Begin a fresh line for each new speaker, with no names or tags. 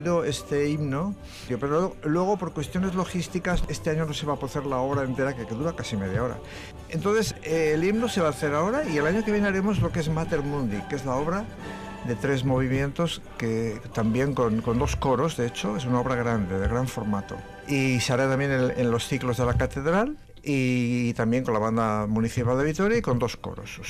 Este himno, pero luego por cuestiones logísticas este año no se va a poder hacer la obra entera, que dura casi media hora. Entonces el himno se va a hacer ahora y el año que viene haremos lo que es Mater Mundi, que es la obra de 3 movimientos, que también con 2 coros, de hecho, es una obra grande, de gran formato. Y se hará también en los ciclos de la catedral y también con la banda municipal de Vitoria y con 2 coros.